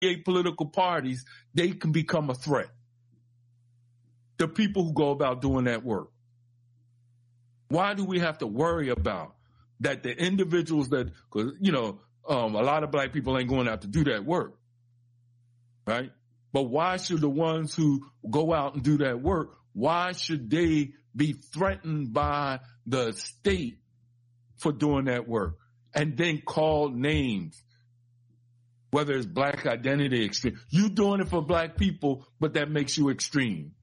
political parties, they can become a threat. The people who go about doing that work. Why do we have to worry about that the individuals that, because, a lot of black people ain't going out to do that work, right? But why should the ones who go out and do that work, why should they be threatened by the state for doing that work and then called names, whether it's black identity extreme? You doing it for black people, but that makes you extreme.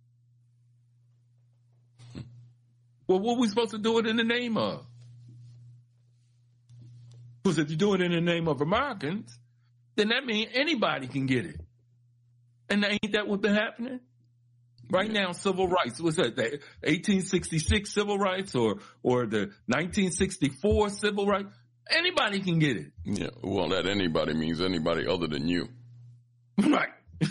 Well, what are we supposed to do it in the name of? Because if you do it in the name of Americans, then that means anybody can get it. And ain't that what's been happening? Right now, civil rights, what's that, the 1866 civil rights or the 1964 civil rights? Anybody can get it. Yeah, well, that anybody means anybody other than you. Right.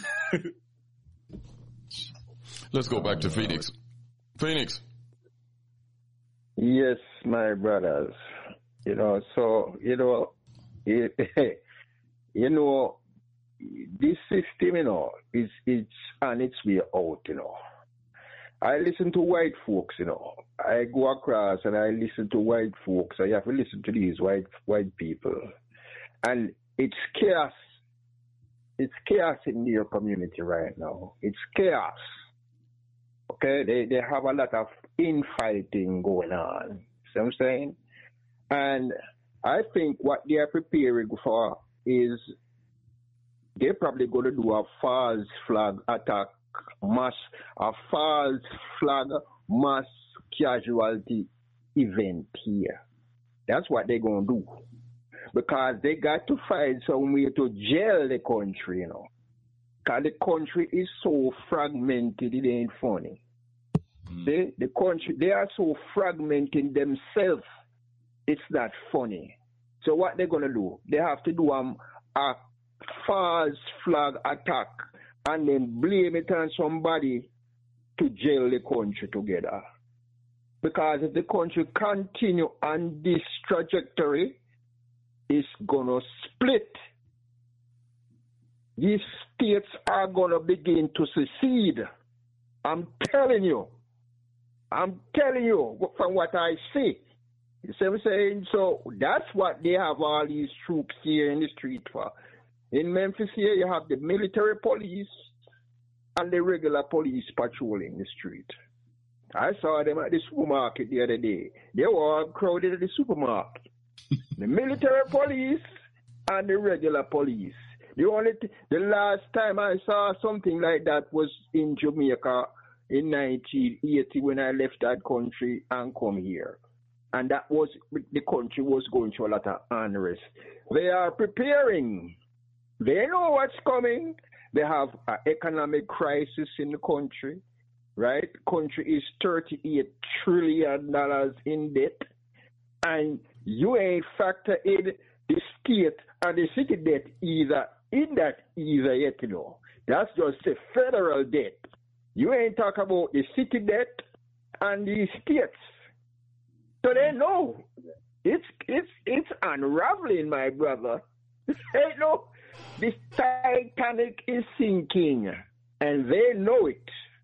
Let's go back to Phoenix. Phoenix. Yes, my brothers. This system, it's on its way out, I listen to white folks, I go across and I listen to white folks. I have to listen to these white people. And it's chaos. It's chaos in their community right now. It's chaos. Okay? They have a lot of infighting going on. See what I'm saying? And I think what they are preparing for is they're probably going to do a false flag attack, mass casualty event here. That's what they're going to do. Because they got to find some way to jail the country, Because the country is so fragmented, it ain't funny. See, the country, they are so fragmenting themselves, it's not funny. So what they're going to do, they have to do a false flag attack and then blame it on somebody to jail the country together. Because if the country continue on this trajectory, it's going to split. These states are going to begin to secede. I'm telling you from what I see. You see what I'm saying? So that's what they have all these troops here in the street for. In Memphis here, you have the military police and the regular police patrolling the street. I saw them at the supermarket the other day. They were all crowded at the supermarket. The military police and the regular police. The last time I saw something like that was in Jamaica in 1980 when I left that country and come here. And that was, the country was going through a lot of unrest. They are preparing. They know what's coming. They have an economic crisis in the country, right? The country is $38 trillion in debt. And you ain't factor in the state and the city debt either yet, That's just the federal debt. You ain't talk about the city debt and the states. So they know it's unraveling, my brother. They know this Titanic is sinking, and they know it.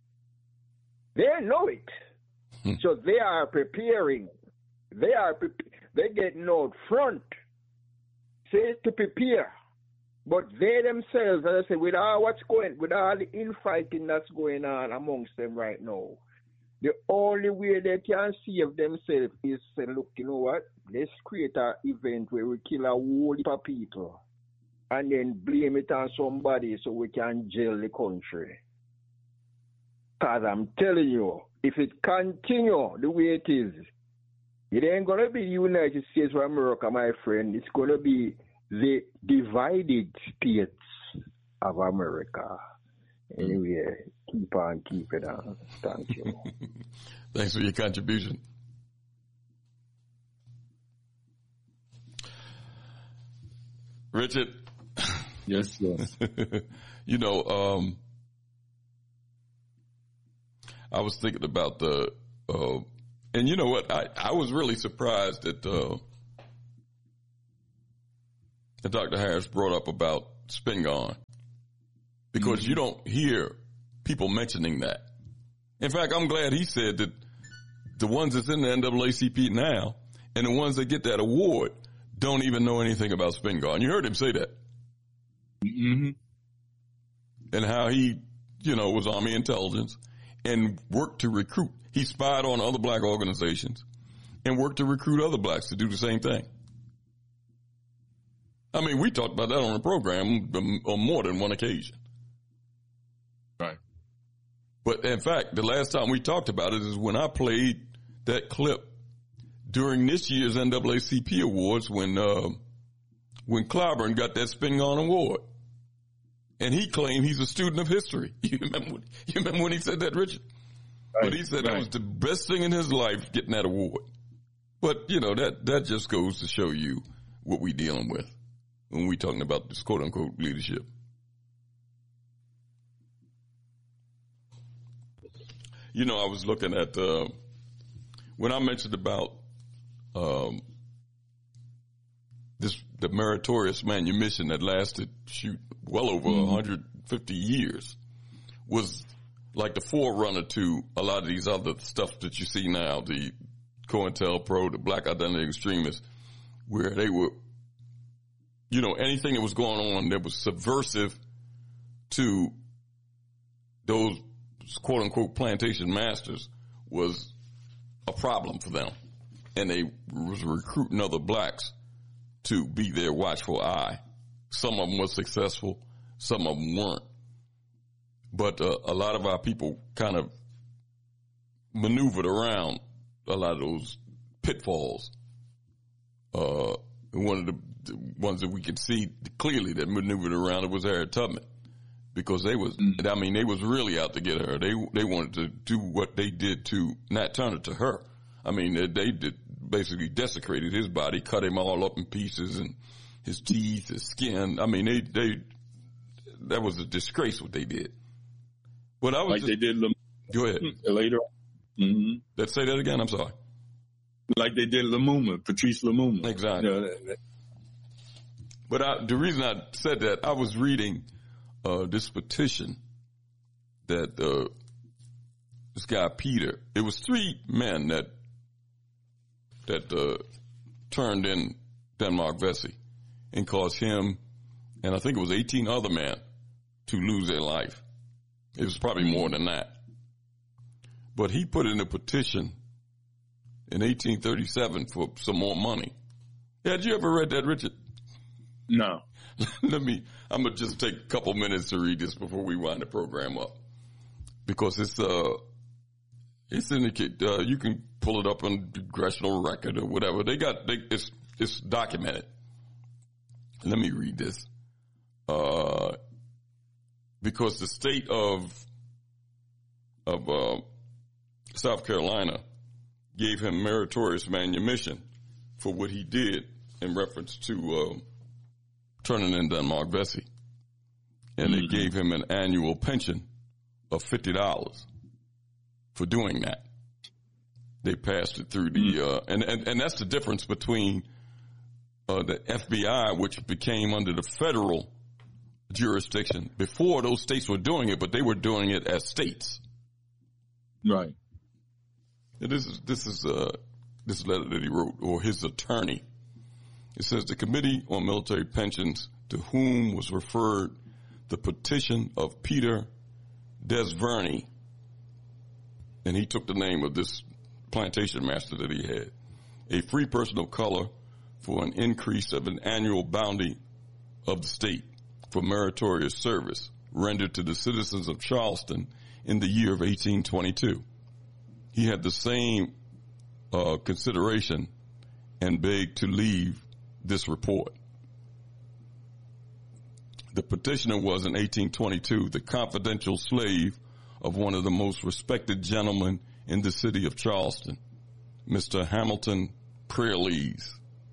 They know it. So they are preparing. They're getting out front, say, to prepare. But they themselves, as I say, with all the infighting that's going on amongst them right now, the only way they can save themselves is say, look, you know what? Let's create an event where we kill a whole heap of people and then blame it on somebody so we can jail the country. Because I'm telling you, if it continue the way it is, it ain't going to be the United States of America, my friend. It's going to be the divided states of America. Anyway, keep it on. Thank you. Thanks for your contribution. Richard. Yes, yes. I was thinking about and you know what? I was really surprised that Dr. Harris brought up about Spingarn because you don't hear people mentioning that. In fact, I'm glad he said that the ones that's in the NAACP now and the ones that get that award don't even know anything about Spingarn. You heard him say that. Mm-hmm. And how he, was Army intelligence and worked to recruit. He spied on other black organizations and worked to recruit other blacks to do the same thing. I mean, we talked about that on the program on more than one occasion. Right. But in fact, the last time we talked about it is when I played that clip during this year's NAACP awards when Clyburn got that Spingarn award. And he claimed he's a student of history. You remember when he said that, Richard? Right. But he said that was the best thing in his life, getting that award. But, that just goes to show you what we're dealing with when we're talking about this quote-unquote leadership. I was looking at, when I mentioned about the meritorious manumission that lasted, well over 150 years, was like the forerunner to a lot of these other stuff that you see now, the COINTELPRO, the Black Identity Extremists, where they were, anything that was going on that was subversive to those quote-unquote plantation masters was a problem for them. And they was recruiting other blacks to be their watchful eye. Some of them were successful, some of them weren't. But a lot of our people kind of maneuvered around a lot of those pitfalls. One of the ones that we could see clearly that maneuvered around it was Harriet Tubman, because they was really out to get her. They wanted to do what they did to Nat Turner to her. I mean, they did basically desecrated his body, cut him all up in pieces, and his teeth, his skin. I mean, that was a disgrace what they did. But I was they did go ahead later. Mm-hmm. Let's say that again. I'm sorry. Like they did Lumumba, Patrice Lumumba. Exactly. But the reason I said that, I was reading this petition that this guy Peter. It was 3 men that turned in Denmark Vesey and caused him, and I think it was 18 other men, to lose their life. It was probably more than that. But he put in a petition in 1837 for some more money. Had you ever read that, Richard? No. I'm going to just take a couple minutes to read this before we wind the program up. Because it's indicate, you can pull it up on the Congressional Record or whatever. It's documented. Let me read this. Because the state of South Carolina gave him meritorious manumission for what he did in reference to turning in Denmark Vesey. And they gave him an annual pension of $50 for doing that. They passed it through the and that's the difference between the FBI, which became under the federal jurisdiction. Before, those states were doing it, but they were doing it as states. Right. And this letter that he wrote, or his attorney. It says the Committee on Military Pensions, to whom was referred the petition of Peter Desverney, and he took the name of this plantation master that he had, a free person of color, for an increase of an annual bounty of the state for meritorious service rendered to the citizens of Charleston in the year of 1822. He had the same consideration and begged to leave this report. The petitioner was in 1822 the confidential slave of one of the most respected gentlemen in the city of Charleston, Mr. Hamilton Prayerlees.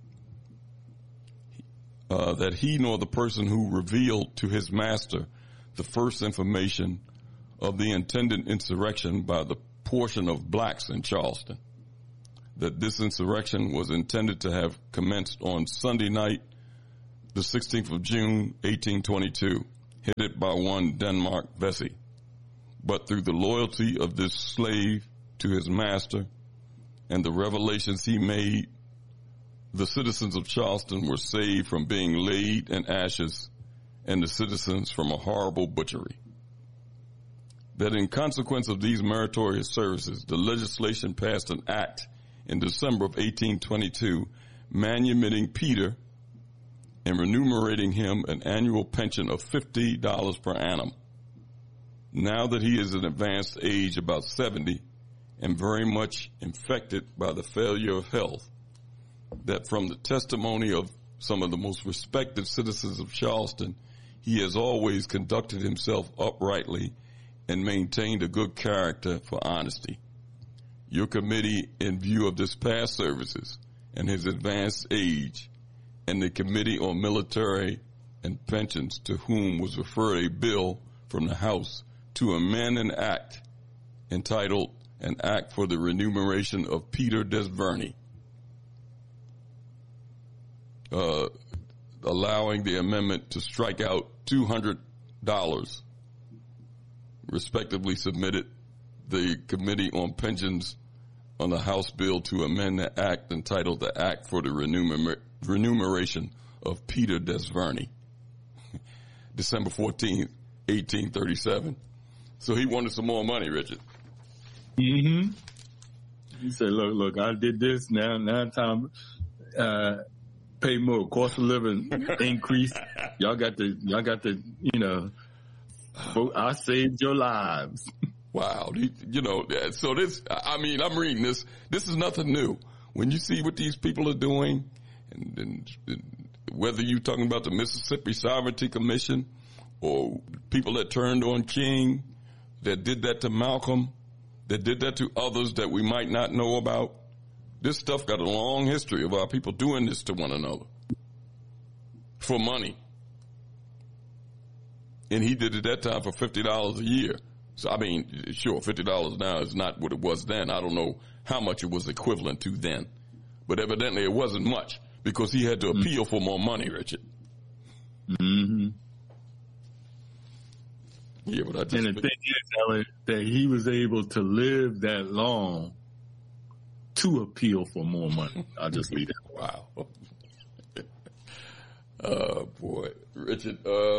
That he nor the person who revealed to his master the first information of the intended insurrection by the portion of blacks in Charleston, that this insurrection was intended to have commenced on Sunday night, the 16th of June, 1822, headed by one Denmark Vesey. But through the loyalty of this slave to his master and the revelations he made, the citizens of Charleston were saved from being laid in ashes and the citizens from a horrible butchery. That in consequence of these meritorious services, the legislation passed an act in December of 1822 manumitting Peter and remunerating him an annual pension of $50 per annum. Now that he is in advanced age, about 70, and very much infected by the failure of health, that from the testimony of some of the most respected citizens of Charleston, he has always conducted himself uprightly and maintained a good character for honesty. Your committee, in view of this past services and his advanced age, and the Committee on Military and Pensions, to whom was referred a bill from the House to amend an act entitled An Act for the Remuneration of Peter Desverney, allowing the amendment to strike out $200, respectively submitted the Committee on Pensions on the House bill to amend the act entitled the Act for the Remuneration of Peter Desverney, December 14th, 1837. So he wanted some more money, Richard. Mm-hmm. He said, look, I did this, now time pay more, cost of living increase. Y'all got to, I saved your lives. Wow. So this, I'm reading this. This is nothing new. When you see what these people are doing, and whether you're talking about the Mississippi Sovereignty Commission or people that turned on King, that did that to Malcolm, that did that to others that we might not know about, this stuff got a long history of our people doing this to one another for money. And he did it that time for $50 a year. So, sure, $50 now is not what it was then. I don't know how much it was equivalent to then. But evidently it wasn't much because he had to appeal for more money, Richard. Mm-hmm. Yeah, but and the thing is, Elliot, that he was able to live that long to appeal for more money. I'll just leave it. Wow. Boy, Richard,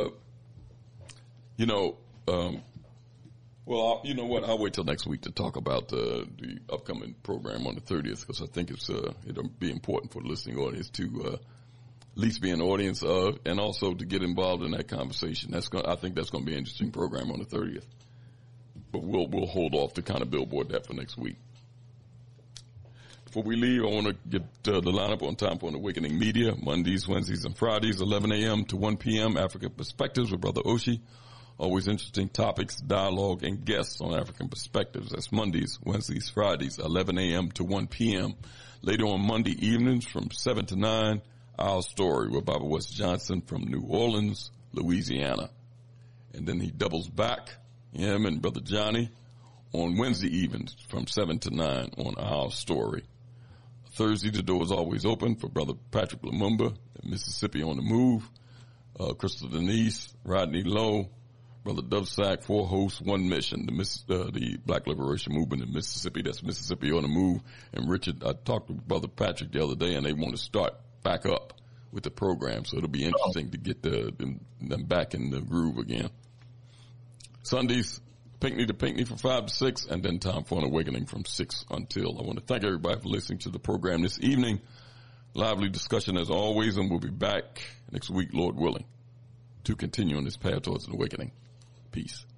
well, you know what? I'll wait till next week to talk about the upcoming program on the 30th because I think it'll be important for the listening audience to at least be an audience of, and also to get involved in that conversation. I think that's going to be an interesting program on the 30th. But we'll hold off to kind of billboard that for next week. Before we leave, I want to get the lineup on Time for an Awakening Media, Mondays, Wednesdays, and Fridays, 11 a.m. to 1 p.m., African Perspectives with Brother Oshi. Always interesting topics, dialogue, and guests on African Perspectives. That's Mondays, Wednesdays, Fridays, 11 a.m. to 1 p.m. Later on Monday evenings from 7 to 9, Our Story with Baba West Johnson from New Orleans, Louisiana. And then he doubles back, him and Brother Johnny, on Wednesday evenings from 7 to 9 on Our Story. Thursday, the door is always open for Brother Patrick Lumumba, Mississippi on the Move, Crystal Denise, Rodney Lowe, Brother Dubsack, 4 hosts, 1 mission, the Black Liberation Movement in Mississippi. That's Mississippi on the Move. And Richard, I talked to Brother Patrick the other day, and they want to start back up with the program, so it'll be interesting to get them back in the groove again. Sundays, Pinckney to Pinckney from 5 to 6, and then Time for an Awakening from 6 until. I want to thank everybody for listening to the program this evening. Lively discussion as always, and we'll be back next week, Lord willing, to continue on this path towards an awakening. Peace.